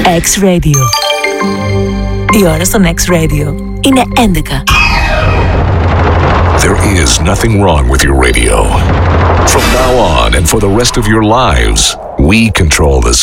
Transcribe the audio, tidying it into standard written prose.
X-Radio. Η ώρα στον X-Radio είναι 11. There is nothing wrong with your radio. From now on and for the rest of your lives, we control the